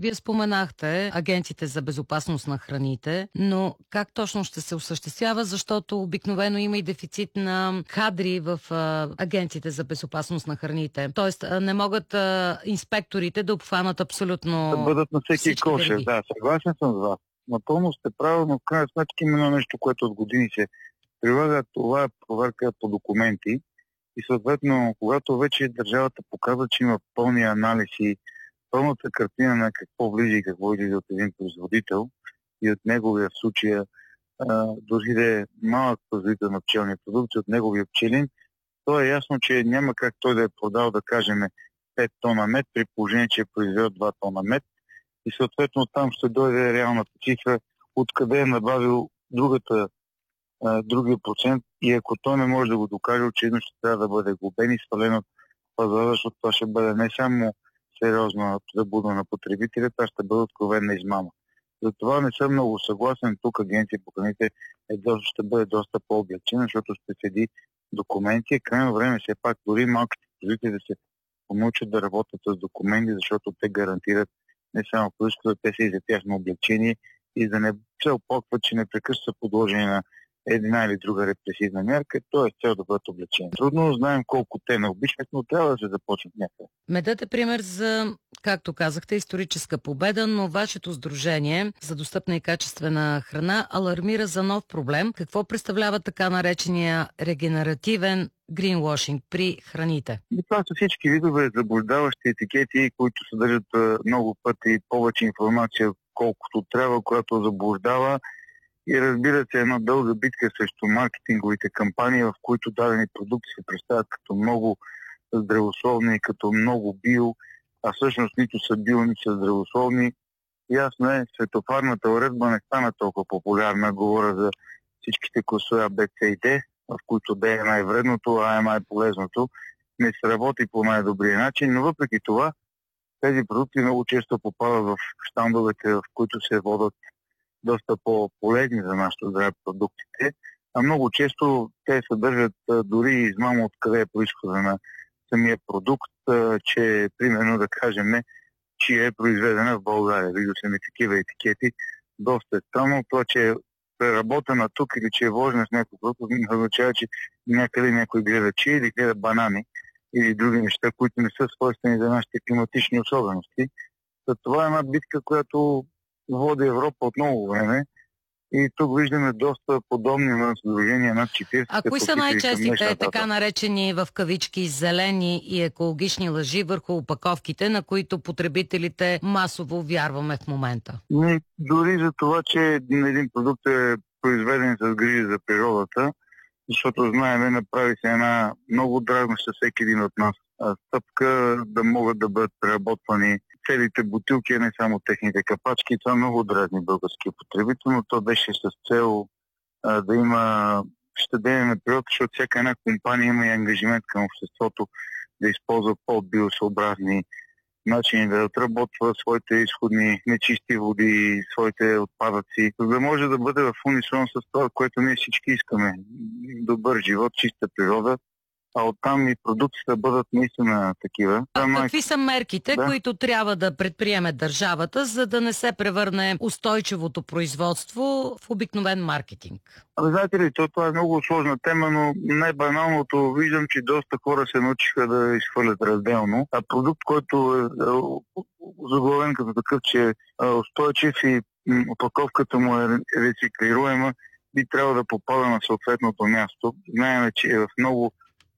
Вие споменахте агенциите за безопасност на храните, но как точно ще се осъществява, защото обикновено има и дефицит на кадри в агенциите за безопасност на храните. Тоест не могат инспекторите да обхванат абсолютно да бъдат на всеки кошер. Да, съгласен съм с вас. Напълно сте прави, но в крайна сметка има нещо, което от години се прилага. Това е проверка по документи. И съответно, когато вече държавата показва, че има пълни анализи, пълната картина на какво влиза и какво излиза от един производител и от неговия случай, дори да е малък производител на пчелни продукти, от неговия пчелин, то е ясно, че няма как той да е продал, да кажем, 5 тона мед, при положение, че е произвел 2 тона мед. И съответно там ще дойде реалната цифра, откъде е набавил другия процент, и ако той не може да го докаже, очевидно ще трябва да бъде глобен и свален от пазара, защото това ще бъде не само сериозна заблуда на потребителя, това ще бъде откровена измама. Затова не съм много съгласен. Тук Агенция по храните ще бъде доста по-облекчена, защото ще седи документи. Крайно време все пак дори малките производители да се помучат да работят с документи, защото те гарантират не само произхода, те са и за тяхно облегчение и да не се опакват, че непрекъснато са подложени на една или друга репресивна мярка, т.е. цел да бъдат облегчени. Трудно знаем колко те не обичат, но трябва да се започнат някъде. Медът е пример за, както казахте, историческа победа, но вашето сдружение за достъпна и качествена храна алармира за нов проблем. Какво представлява така наречения регенеративен гринвошинг при храните? И това са всички видове заблуждаващи етикети, които съдържат много пъти повече информация, колкото трябва, която заблуждава. И разбира се, една дълга битка срещу маркетинговите кампании, в които дадени продукти се представят като много здравословни, като много био, а всъщност нито са био, нито са здравословни. Ясно е, светофарната уредба не стана толкова популярна. Говоря за всичките класове А, Б, С и Д, в които Д е най-вредното, А е най-полезното. Не се работи по най-добрия начин, но въпреки това тези продукти много често попадат в щандовете, в които се водят доста по-полезни за нашето здраве продуктите, а много често те съдържат дори измама откъде е произхода на самия продукт, че примерно да кажем, че е произведена в България. Вижда се на такива етикети. Доста е странно. Това, че е преработена тук или че е вложена в някакъв продукт, не означава, че някъде някой гледа чи или гледа банани или други неща, които не са свойствени за нашите климатични особености. Това е една битка, която води Европа от много време и тук виждаме доста подобни на сдружения над 40. А кои са най-честите така наречени в кавички зелени и екологични лъжи върху опаковките, на които потребителите масово вярваме в момента? Дори за това, че един продукт е произведен с грижа за природата, защото знаем, направи се една много дразнаща всеки един от нас стъпка да могат да бъдат преработвани целите бутилки, а не само техните капачки. Това много дразни български потребител, но то беше с цел да има щадение на природа, защото всяка една компания има и ангажимент към обществото да използва по-биосъобразни начини да отработва своите изходни нечисти води, своите отпадъци, за да може да бъде в унисон с това, което ние всички искаме. Добър живот, чиста природа, а оттам и продуктите да бъдат наистина такива. Какви са мерките, които трябва да предприеме държавата, за да не се превърне устойчивото производство в обикновен маркетинг? Знаете ли, това е много сложна тема, но най-баналното виждам, че доста хора се научиха да изхвърлят разделно. А продукт, който е заглавен като такъв, че е устойчив и опаковката му е рециклируема, би трябвало да попада на съответното място. Знаем, че в много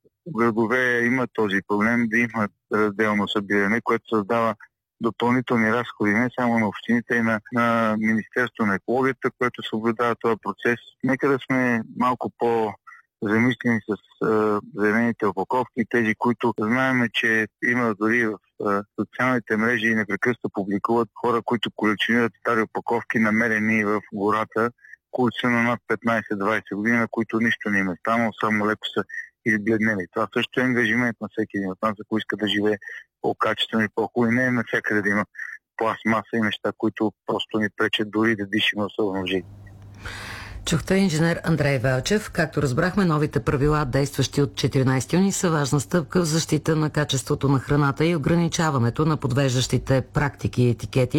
градове има този проблем да има разделно събиране, което създава допълнителни разходи не само на общините, и на Министерството на екологията, което съблюдава този процес. Нека да сме малко по-замислени с зелените опаковки, тези, които знаем, че има дори в социалните мрежи и непрекъснато публикуват хора, които колекционират стари опаковки, намерени в гората, които са на над 15-20 години, на които нищо не им е станало, само леко са избледнели. Това също е ангажимент на всеки един от нас, ако иска да живее по-качествено и по-хубаво. Не е навсякъде да има пластмаса и неща, които просто ни пречат дори да дишаме особено живи. Чухте инженер Андрей Велчев. Както разбрахме, новите правила, действащи от 14 юни, са важна стъпка в защита на качеството на храната и ограничаването на подвеждащите практики и етикети.